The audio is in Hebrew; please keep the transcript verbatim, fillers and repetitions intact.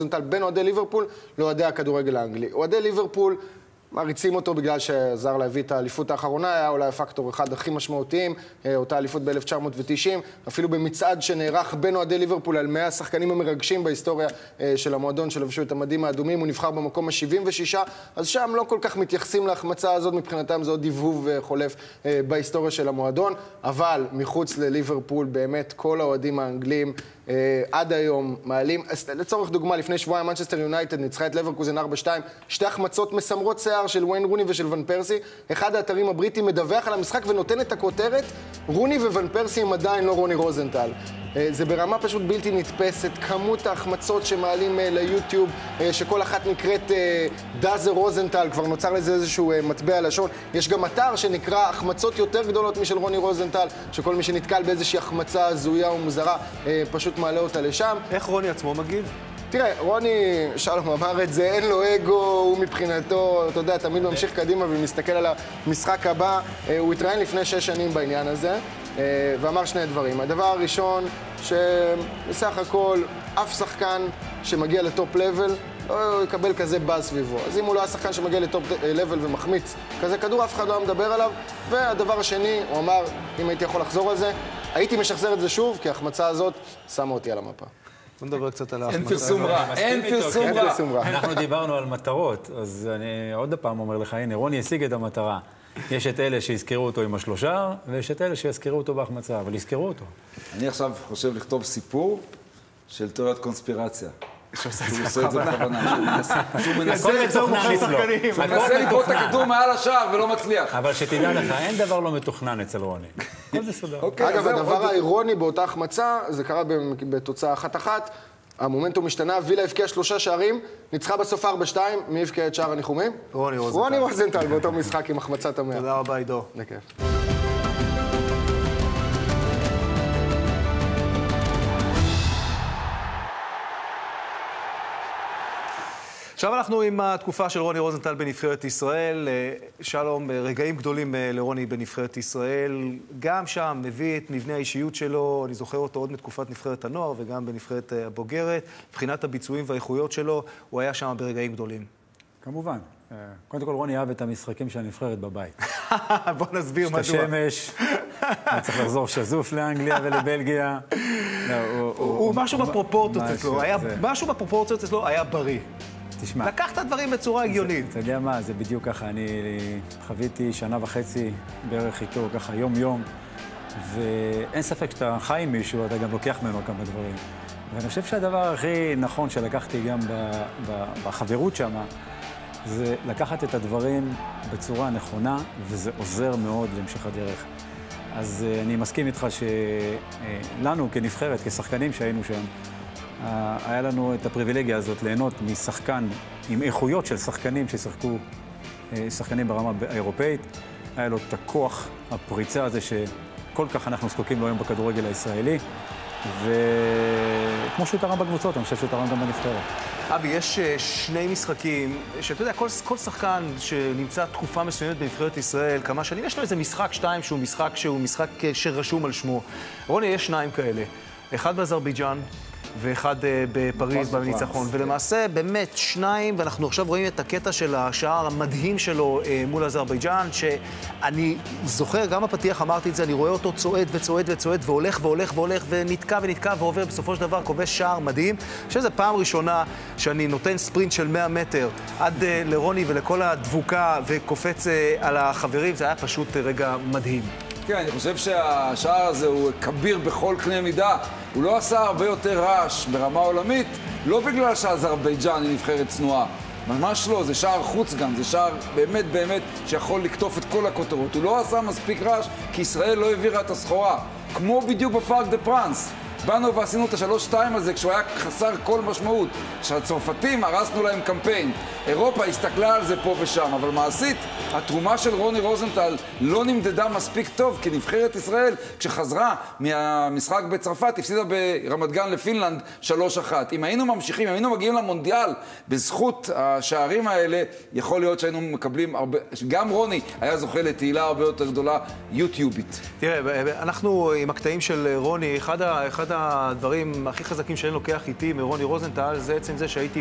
בין אוהדי ליברפול לאוהדי הכדורגל האנגלי. אוהדי ליברפול מעריצים אותו בגלל שעזר להביא את האליפות האחרונה, היה אולי הפקטור אחד הכי משמעותיים, אותה אליפות ב-אלף תשע מאות תשעים, אפילו במצעד שנערך בין אוהדי ליברפול על מאה השחקנים המרגשים בהיסטוריה של המועדון שלבשו את המדים האדומים, הוא נבחר במקום ה-שבעים ושש, אז שם לא כל כך מתייחסים להחמצה הזאת, מבחינתם זה עוד דיבוב חולף בהיסטוריה של המועדון, אבל מחוץ לליברפול באמת כל האוהדים האנגלים עד היום מעלים, לצורך דוגמה, לפני שבועיים מנצ'סטר יונייטד ניצחה את לברקוזן ארבע שתיים, שתי החמצות מסמרות שיער של וויין רוני ושל ון פרסי. אחד האתרים הבריטים מדווח על המשחק ונותן את הכותרת, רוני וון פרסי הם עדיין לא רוני רוזנטל. זה ברמה פשוט בלתי נתפסת, כמות ההחמצות שמעלים ליוטיוב, שכל אחת נקראת דאזר רוזנטל, כבר נוצר לזה איזשהו מטבע לשון. יש גם אתר שנקרא החמצות יותר גדולות משל רוני רוזנטל, שכל מי שנתקל באיזושהי החמצה הזויה ומוזרה, פשוט מעלה אותה לשם. איך רוני עצמו מגיב? תראה, רוני, שלום אמר את זה, אין לו אגו, הוא מבחינתו, אתה יודע, תמיד ממשיך קדימה ומסתכל על המשחק הבא. הוא התראיין לפני שש שנים בעניין הזה, ואמר שני דברים. הדבר הראשון, שבסך הכל אף שחקן שמגיע לטופ לבל לא יקבל כזה באז סביבו. אז אם הוא לא היה שחקן שמגיע לטופ לבל ומחמיץ כזה כדור, אף אחד לא מדבר עליו. והדבר השני, הוא אמר, אם הייתי יכול לחזור על זה, הייתי משחזר את זה שוב, כי ההחמצה הזאת שמה אותי על המפה. בוא נדבר קצת על ההחמצה. אין פרסום רע, אין פרסום רע. אנחנו דיברנו על מטרות, אז אני עוד פעם אומר לך, הנה, רוני השיג את המטרה. יש את אלה שיזכרו אותו עם השלושה, ויש את אלה שיזכרו אותו בהחמצה, אבל יזכרו אותו. אני עכשיו חושב לכתוב סיפור של תיאוריית קונספירציה. שהוא עושה את זה בכוונה. שהוא מנסה לבעוט את הכדור מעל השער ולא מצליח. אבל שתדע לך, אין דבר לא מתוכנן אצל רוני. כל זה סודר. אגב, הדבר האירוני באותה החמצה, זה קרה בתוצאה אחת-אחת, המומנטום משתנה, וילה הבקיע שלושה שערים, ניצחה בסוף ארבע שתיים, מי הבקיע את שער הניחומים? רוני רוזנטל. רוני רוזנטל באותו משחק עם החמצת המאה. תודה רבה, עידו. בכיף. עכשיו אנחנו עם התקופה של רוני רוזנטל בנבחרת ישראל. שלום, רגעים גדולים לרוני בנבחרת ישראל. גם שם מביא את מבנה האישיות שלו, אני זוכר אותו עוד מתקופת נבחרת הנוער וגם בנבחרת הבוגרת. מבחינת הביצועים והאיכויות שלו, הוא היה שם ברגעים גדולים. כמובן. קודם כל רוני אהב את המשחקים של הנבחרת בבית. בוא נסביר מדוע. שת השמש, אני צריך לחזור שזוף לאנגליה ולבלגיה. הוא משהו בפרופורציות אצלו, משהו בפרופורציות אצלו היה בריא. תשמע. לקח את הדברים בצורה הגיונית. אתה יודע מה, זה בדיוק ככה. אני חוויתי שנה וחצי בערך איתו, ככה יום-יום, ואין ספק שאתה חי עם מישהו, אתה גם לוקח ממנו כמה דברים. ואני חושב שהדבר הכי נכון שלקחתי גם בחברות שם, זה לקחת את הדברים בצורה נכונה, וזה עוזר מאוד להמשך הדרך. אז אני מסכים איתך שלנו כנבחרת, כשחקנים שהיינו שם, היה לנו את הפריבילגיה הזאת ליהנות משחקן עם איכויות של שחקנים ששחקו שחקנים ברמה האירופאית. היה לו את הכוח, הפריצה הזה שכל כך אנחנו זקוקים לו היום בכדורגל הישראלי. וכמו שהוא תרם בקבוצות, אני חושב שהוא תרם גם בנבחרת. אבי, יש שני משחקים, שאתה יודע, כל, כל שחקן שנמצא תקופה מסוימת בנבחרת ישראל, כמה שנים, יש לו איזה משחק שתיים שהוא משחק שהוא משחק שרשום על שמו. רוני, יש שניים כאלה. אחד באזרבייג'אן, ואחד בפריז בניצחון, ולמעשה באמת שניים, ואנחנו עכשיו רואים את הקטע של השער המדהים שלו מול אזרבייג'אן, שאני זוכר, גם בפתיח אמרתי את זה, אני רואה אותו צועד וצועד וצועד, והולך והולך והולך, ונתקע ונתקע ועובר, בסופו של דבר כובש שער מדהים. אני חושב שזו פעם ראשונה שאני נותן ספרינט של מאה מטר עד לרוני ולכל הדבוקה, וקופץ על החברים, זה היה פשוט רגע מדהים. כן, אני חושב שהשער הזה הוא כביר בכל קנה מידה. הוא לא עשה הרבה יותר רעש ברמה עולמית, לא בגלל שאזרבייג'אן היא נבחרת צנועה. ממש לא, זה שער חוץ גם, זה שער באמת באמת שיכול לקטוף את כל הכותרות. הוא לא עשה מספיק רעש כי ישראל לא העבירה את הסחורה. כמו בדיוק בפארק דה פרנס. באנו ועשינו את השלוש שתיים הזה כשהוא היה חסר כל משמעות. שהצרפתים הרסנו להם קמפיין. אירופה הסתכלה על זה פה ושם, אבל מעשית, התרומה של רוני רוזנטל לא נמדדה מספיק טוב, כי נבחרת ישראל, כשחזרה מהמשחק בצרפת, הפסידה ברמת גן לפינלנד שלוש אחת. אם היינו ממשיכים, אם היינו מגיעים למונדיאל, בזכות השערים האלה, יכול להיות שהיינו מקבלים הרבה, גם רוני היה זוכה לתהילה הרבה יותר גדולה, יוטיובית. תראה, אנחנו עם הקטעים של רוני, אחד, אחד הדברים הכי חזקים שאני לוקח איתי מרוני רוזנטל, זה עצם זה שהייתי